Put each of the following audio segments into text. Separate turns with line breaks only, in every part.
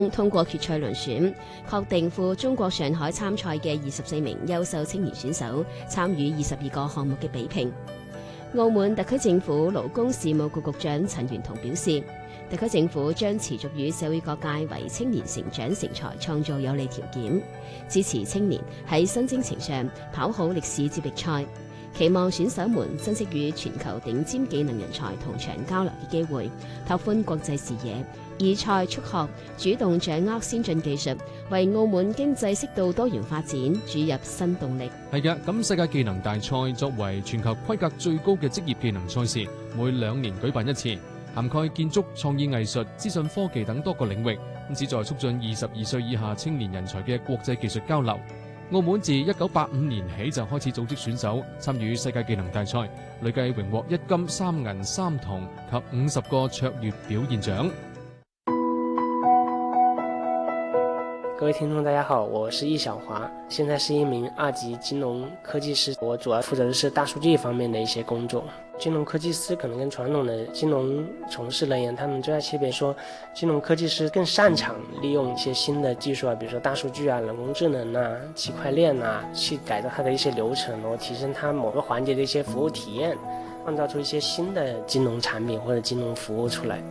通過決賽輪選，確定赴中國上海參賽嘅24名優秀青年選手參與22個項目嘅比拼。澳門特區政府勞工事務局局長陳元同表示，特區政府將持續與社會各界為青年成長成才創造有利條件，支持青年喺新征程上跑好歷史接力賽。期望選手們珍惜與全球頂尖技能人才同場交流嘅機會，拓寬國際視野，以賽促學，主動掌握先進技術，為澳門經濟適度多元發展注入新動力。
係嘅，咁世界技能大賽作為全球規格最高嘅職業技能賽事，每2年舉辦一次，涵蓋建築、創意藝術、資訊科技等多個領域，旨在促進22歲以下青年人才嘅國際技術交流。澳門自1985年起就開始組織選手參與世界技能大賽，累計榮獲1金3銀3銅及50個卓越表現獎。
各位聽眾大家好，我是易小華，現在是一名2級金融科技師，我主要負責的是大數據方面的一些工作。金融科技師可能跟傳統的金融從事人員，他們最大區別說，金融科技師更擅長利用一些新的技術啊，比如說大數據啊、人工智能啊、區塊鏈啊，去改造它的一些流程，然後提升它某個環節的一些服務體驗，創造出一些新的金融產品或者金融服務出來。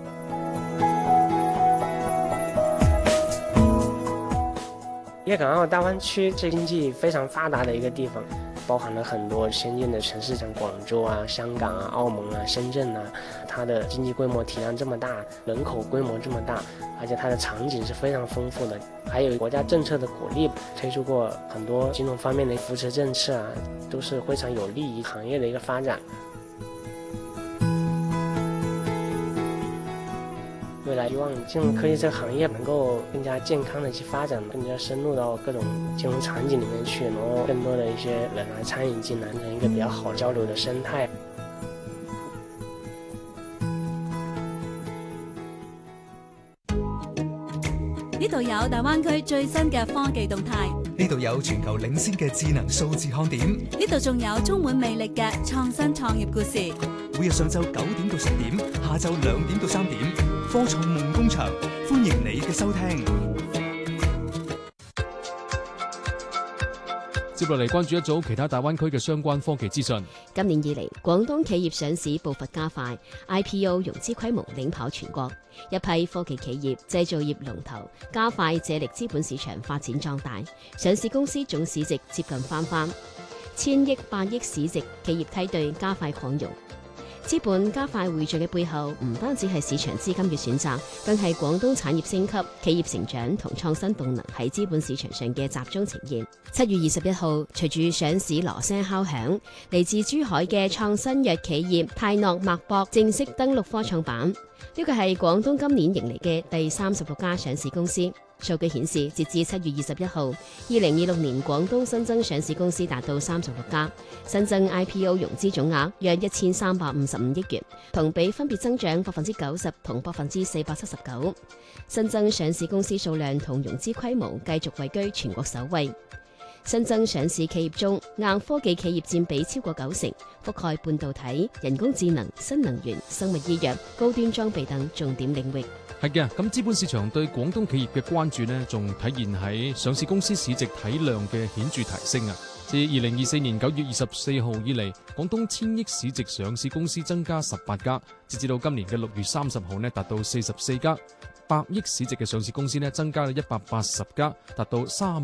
粵港澳大灣區是經濟非常發達的一個地方，包含了很多先進的城市，像廣州啊、香港啊、澳門啊、深圳啊，它的經濟規模體量這麼大，人口規模這麼大，而且它的場景是非常豐富的，還有國家政策的鼓勵，推出過很多金融方面的扶持政策啊，都是非常有利於行業的一個發展。未來希望金融科技這個行業能夠更加健康的去發展，更加深入到各種金融場景裏面去，然後更多的一些人來參與進來，成一個比較好交流的生態。
呢度有大灣區最新嘅科技動態，
呢度有全球領先嘅智能數字看點，
呢度仲有充滿魅力嘅創新創業故事。
每日上晝9點到10點，下晝2點到3點，科創夢工場，歡迎你嘅收聽。
接落嚟關注一組其他大灣區嘅相關科技資訊。
今年以嚟，廣東企業上市步伐加快 ，IPO 融資規模領跑全國，一批科技企業、製造業龍頭加快借力資本市場發展壯大，上市公司總市值接近翻番，1000億、8億市值企業梯隊加快擴容。資本加快匯聚嘅背後，唔單止係市場資金嘅選擇，更係廣東產業升級、企業成長同創新動能喺資本市場上嘅集中呈現。7月21號，隨住上市鑼聲敲響，嚟自珠海嘅創新藥企業泰諾脈搏正式登陸科創板。呢個係廣東今年迎嚟嘅第36家上市公司。數據顯示，截至7月21號，2026年廣東新增上市公司達到36家，新增 IPO 融資總額約1355億元，同比分別增長90%同479%。新增上市公司數量同融資規模繼續位居全國首位。新增上市企業中，硬科技企業佔比超過90%，覆蓋半導體、人工智能、新能源、生物醫藥、高端裝備等重點領域。
係嘅，咁資本市場對廣東企業嘅關注呢，仲體現喺上市公司市值體量嘅顯著提升啊！自2024年9月24號以嚟，廣東1000億市值上市公司增加18家，截至到今年嘅6月30號呢，達到44家。100億市值嘅上市公司呢，增加咗180家，達到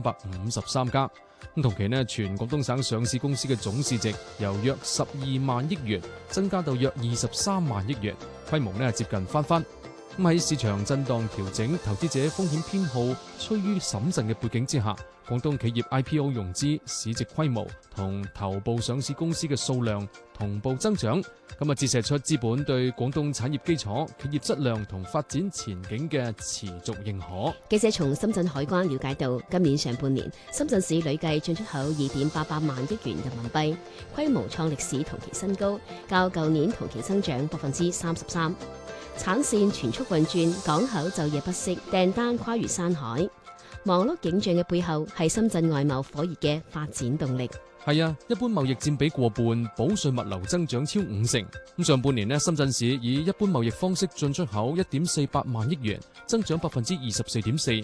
353家。咁同期呢，全廣東省上市公司嘅總市值由約12萬億元增加到約23萬億元，規模呢接近翻番。咁喺市場震盪調整、投資者風險偏好趨於審慎嘅背景之下，廣東企業 IPO 融資、市值規模同頭部上市公司嘅數量同步增長，咁折射出資本對廣東產業基礎、企業質量同發展前景嘅持續認可。
記者從深圳海關了解到，今年上半年深圳市累計進出口2.88萬億元人民幣，規模創歷史同期新高，較舊年同期增長33%。產線全速運轉，港口晝夜不息，訂單跨越山海。忙碌景象嘅背後係深圳外貿火熱嘅發展動力。
係啊，一般貿易佔比過半，保稅物流增長超50%。咁上半年呢，深圳市以一般貿易方式進出口1.48萬億元，增長24.4%，